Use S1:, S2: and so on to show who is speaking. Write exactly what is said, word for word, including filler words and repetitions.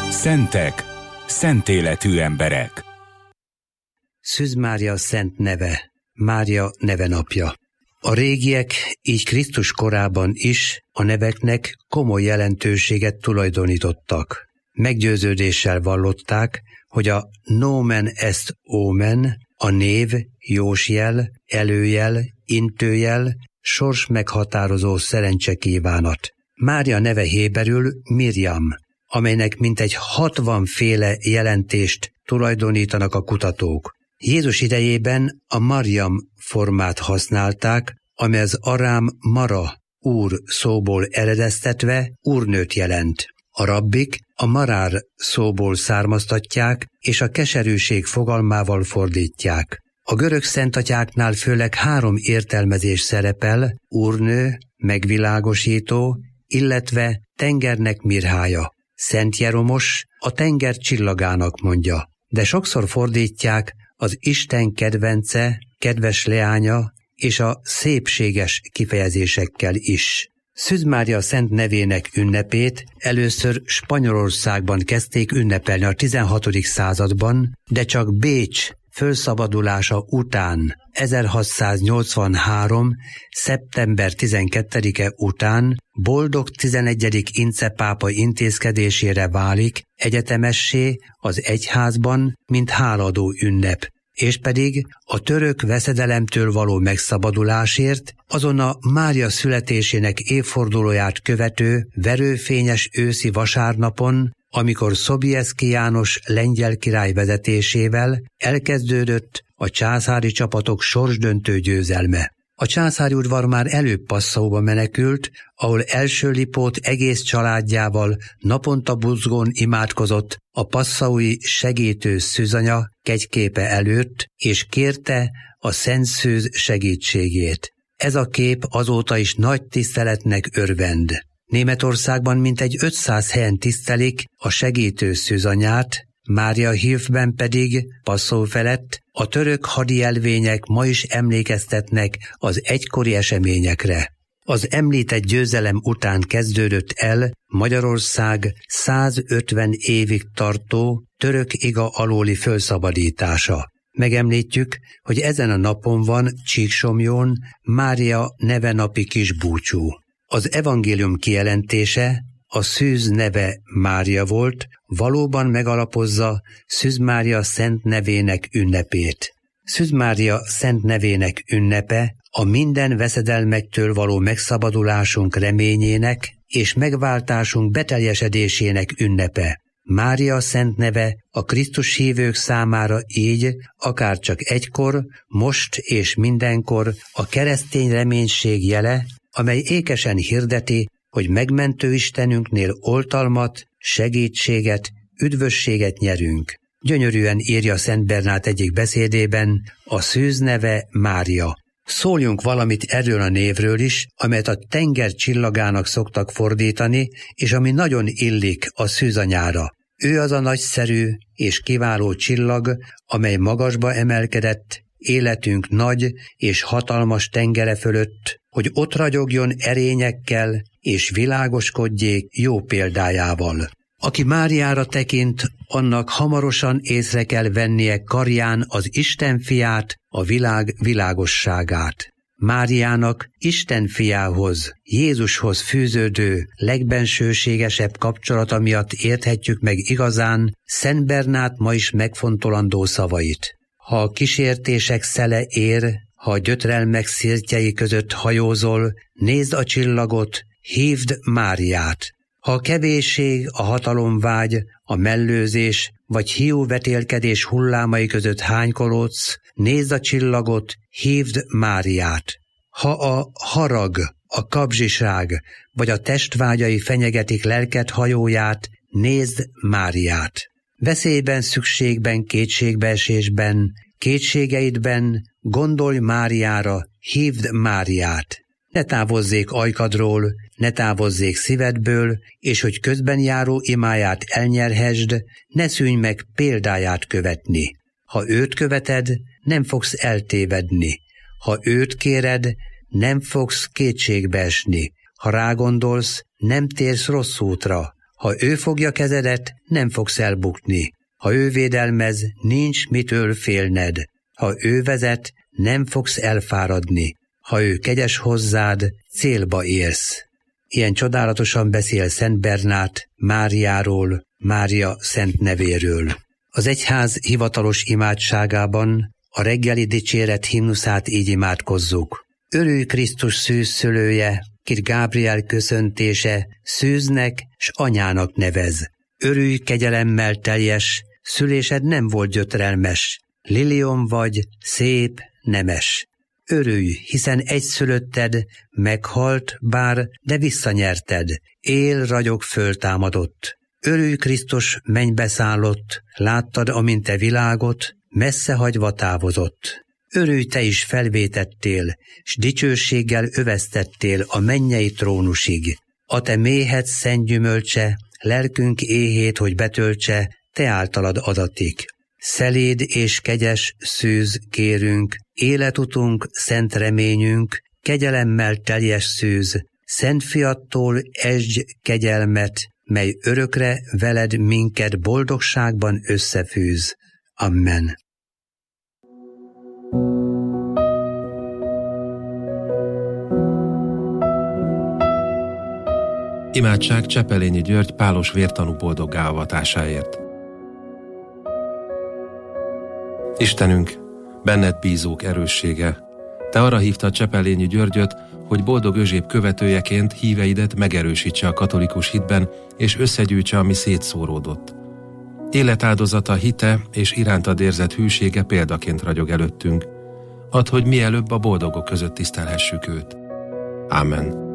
S1: Szentek, szent életű emberek.
S2: Szűz Mária szent neve, Mária nevenapja. A régiek, így Krisztus korában is a neveknek komoly jelentőséget tulajdonítottak. Meggyőződéssel vallották, hogy a nomen est omen, a név, jósjel, előjel, intőjel, sors meghatározó szerencsekívánat. Mária neve héberül Mirjam, amelynek mintegy hatvanféle jelentést tulajdonítanak a kutatók. Jézus idejében a Marjam formát használták, amely az arám Mara, úr szóból eredeztetve úrnőt jelent. A rabbik a marár szóból származtatják, és a keserűség fogalmával fordítják. A görög szentatyáknál főleg három értelmezés szerepel: úrnő, megvilágosító, illetve tengernek mirhája. Szent Jeromos a tenger csillagának mondja, de sokszor fordítják az Isten kedvence, kedves leánya és a szépséges kifejezésekkel is. Szűz Mária szent nevének ünnepét először Spanyolországban kezdték ünnepelni a tizenhatodik században, de csak Bécs fölszabadulása után, ezerhatszáznyolcvanhárom. szeptember tizenkettedike után Boldog tizenegyedik Ince pápa intézkedésére válik egyetemessé az egyházban, mint hálaadó ünnep, és pedig a török veszedelemtől való megszabadulásért azon a Mária születésének évfordulóját követő verőfényes őszi vasárnapon, amikor Sobieski János lengyel király vezetésével elkezdődött a császári csapatok sorsdöntő győzelme. A császári udvar már előbb Passauba menekült, ahol első Lipót egész családjával naponta buzgón imádkozott a passaui segítő szűzanya kegyképe előtt, és kérte a Szent Szűz segítségét. Ez a kép azóta is nagy tiszteletnek örvend. Németországban mintegy ötszáz helyen tisztelik a segítő szűzanyát, Mária hívben pedig Passau felett a török hadijelvények ma is emlékeztetnek az egykori eseményekre. Az említett győzelem után kezdődött el Magyarország százötven évig tartó török iga alóli fölszabadítása. Megemlítjük, hogy ezen a napon van Csíksomlyón Mária nevenapi kisbúcsú. Az evangélium kijelentése, a szűz neve Mária volt, valóban megalapozza Szűz Mária szent nevének ünnepét. Szűz Mária szent nevének ünnepe a minden veszedelmektől való megszabadulásunk reményének és megváltásunk beteljesedésének ünnepe. Mária szent neve a Krisztus hívők számára így, akár csak egykor, most és mindenkor a keresztény reménység jele, amely ékesen hirdeti, hogy megmentő Istenünknél oltalmat, segítséget, üdvösséget nyerünk. Gyönyörűen írja Szent Bernát egyik beszédében, a szűz neve Mária. Szóljunk valamit erről a névről is, amelyet a tenger csillagának szoktak fordítani, és ami nagyon illik a szűzanyára. Ő az a nagyszerű és kiváló csillag, amely magasba emelkedett, életünk nagy és hatalmas tengere fölött, hogy ott ragyogjon erényekkel és világoskodjék jó példájával. Aki Máriára tekint, annak hamarosan észre kell vennie karján az Isten fiát, a világ világosságát. Máriának Isten fiához, Jézushoz fűződő legbensőségesebb kapcsolata miatt érthetjük meg igazán Szent Bernát ma is megfontolandó szavait. Ha a kísértések szele ér, ha a gyötrelmek szirtjei között hajózol, nézd a csillagot, hívd Máriát. Ha a kevésség, a hatalomvágy, a mellőzés vagy hiúvetélkedés hullámai között hánykolódsz, nézd a csillagot, hívd Máriát. Ha a harag, a kapzsiság vagy a testvágyai fenyegetik lelked hajóját, nézd Máriát. Veszélyben, szükségben, kétségbeesésben, kétségeidben gondolj Máriára, hívd Máriát. Ne távozzék ajkadról, ne távozzék szívedből, és hogy közben járó imáját elnyerhesd, ne szűnj meg példáját követni. Ha őt követed, nem fogsz eltévedni. Ha őt kéred, nem fogsz kétségbe esni. Ha rágondolsz, nem térsz rossz útra. Ha ő fogja kezedet, nem fogsz elbukni. Ha ő védelmez, nincs mitől félned. Ha ő vezet, nem fogsz elfáradni. Ha ő kegyes hozzád, célba érsz. Ilyen csodálatosan beszél Szent Bernát Máriáról, Mária szent nevéről. Az egyház hivatalos imádságában a reggeli dicséret himnuszát így imádkozzuk. Örülj Krisztus szűzszülője, kit Gábriel köszöntése szűznek s anyának nevez. Örülj kegyelemmel teljes, szülésed nem volt gyötrelmes, liliom vagy, szép, nemes. Örülj, hiszen egyszülötted meghalt, bár, de visszanyerted, él, ragyog, föltámadott. Örülj Krisztus mennybe szállott, láttad, amint te világot, messze hagyva távozott. Örülj, te is felvétettél, s dicsőséggel öveztettél a mennyei trónusig. A te méhed szent gyümölcse, lelkünk éhét, hogy betöltse, te általad adatik. Szeléd és kegyes szűz kérünk, életutunk, szent reményünk, kegyelemmel teljes szűz, szent fiattól esdj kegyelmet, mely örökre veled minket boldogságban összefűz. Amen.
S3: Imádság Csepelényi György pálos vértanú boldoggá avatásáért. Istenünk, benned bízók erőssége, te arra hívtad Csepelényi Györgyöt, hogy boldog Özséb követőjeként híveidet megerősítse a katolikus hitben, és összegyűjtse, ami szétszóródott. Életáldozata, hite és irántad érzett hűsége példaként ragyog előttünk. Add, hogy mielőbb a boldogok között tisztelhessük őt. Ámen.